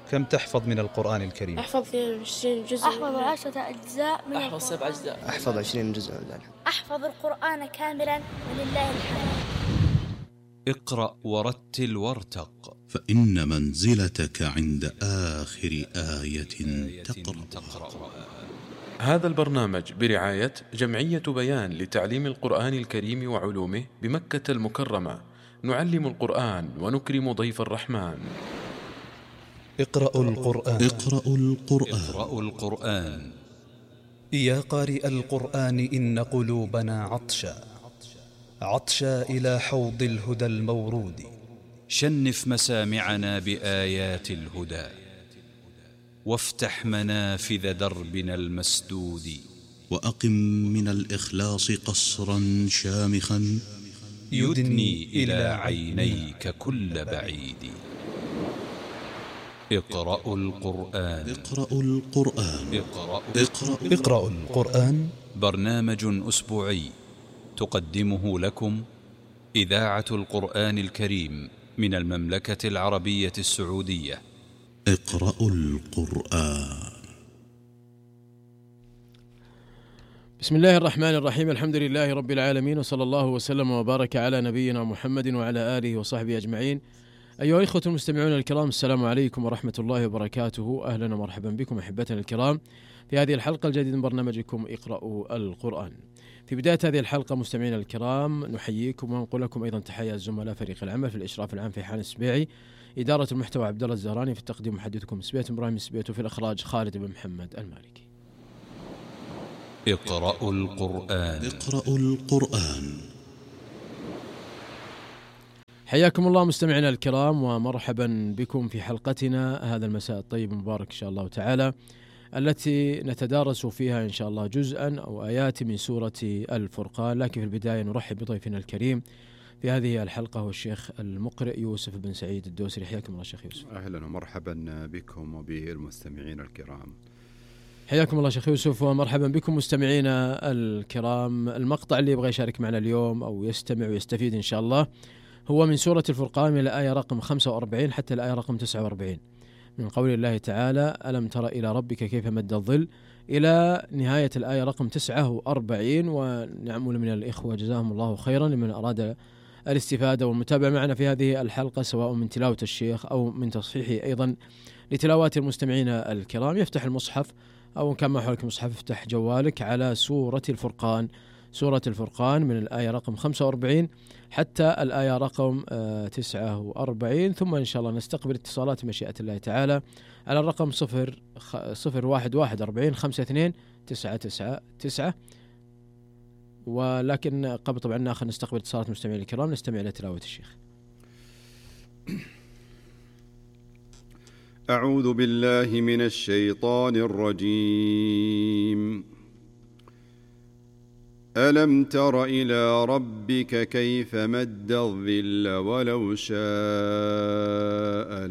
كم تحفظ من القرآن الكريم؟ أحفظ 22 جزء. أحفظ 10 أجزاء من أحفظ 7 أجزاء. أحفظ 20 جزء من ذلك. أحفظ القرآن كاملا ولله الحمد. اقرأ ورتل وارتق، فإن منزلتك عند آخر آية تقرأ. هذا البرنامج برعاية جمعية بيان لتعليم القرآن الكريم وعلومه بمكة المكرمة. نعلم القرآن ونكرم ضيف الرحمن. اقرأوا القرآن. اقرأوا القرآن. اقرأوا القرآن. يا قارئ القرآن، إن قلوبنا عطشا إلى حوض الهدى المورود. شنف مسامعنا بآيات الهدى، وافتح منافذ دربنا المسدود. وأقم من الإخلاص قصرا شامخا يدني إلى عينيك كل بعيد. اقرأوا القرآن. اقرأوا القرآن. اقرأوا القرآن. برنامج أسبوعي تقدمه لكم إذاعة القرآن الكريم من المملكة العربية السعودية. اقرأوا القرآن. بسم الله الرحمن الرحيم. الحمد لله رب العالمين، وصلى الله وسلم وبارك على نبينا محمد وعلى آله وصحبه أجمعين. أيها الإخوة المستمعون الكرام، السلام عليكم ورحمة الله وبركاته. أهلا ومرحبا بكم أحبتنا الكرام في هذه الحلقة الجديدة من برنامجكم اقرأوا القرآن. في بداية هذه الحلقة مستمعينا الكرام نحييكم ونقول لكم أيضا تحية الزملاء فريق العمل في الإشراف العام في حان السبيعي، إدارة المحتوى عبد الله الزهراني، في التقديم محدثكم سبيت إبراهيم سبيت، وفي الإخراج خالد بن محمد المالكي. اقرأوا القرآن. اقرأوا القرآن. حياكم الله مستمعينا الكرام ومرحبا بكم في حلقتنا هذا المساء الطيب المبارك إن شاء الله تعالى، التي نتدارس فيها إن شاء الله جزءا أو آيات من سورة الفرقان. لكن في البداية نرحب بضيفنا الكريم في هذه الحلقة هو الشيخ المقرئ يوسف بن سعيد الدوسري. حياكم الله شيخ يوسف. أهلا ومرحبا بكم وبالمستمعين الكرام. حياكم الله شيخ يوسف ومرحبا بكم مستمعينا الكرام. المقطع اللي يبغى يشارك معنا اليوم أو يستمع ويستفيد إن شاء الله هو من سورة الفرقان من الآية رقم 45 حتى الآية رقم 49 من قول الله تعالى: ألم تر إلى ربك كيف مد الظل، إلى نهاية الآية رقم 49. ونعمل من الإخوة جزاهم الله خيرا لمن أراد الاستفادة والمتابعة معنا في هذه الحلقة، سواء من تلاوة الشيخ أو من تصحيحه أيضا لتلاوات المستمعين الكرام. يفتح المصحف أو كان ما حولك مصحف، افتح جوالك على سورة الفرقان. سورة الفرقان من الآية رقم 45 حتى الآية رقم 49. ثم إن شاء الله نستقبل اتصالات مشيئة الله تعالى على الرقم 01140 52 999. ولكن قبل طبعا نستقبل اتصالات مستمعين الكرام، نستمع إلى تلاوة الشيخ. أعوذ بالله من الشيطان الرجيم. ألم تر إلى ربك كيف مد الظل ولو شاء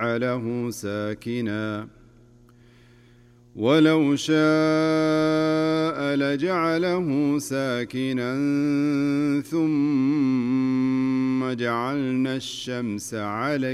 لجعله ساكنا ثم جعلنا الشمس عليه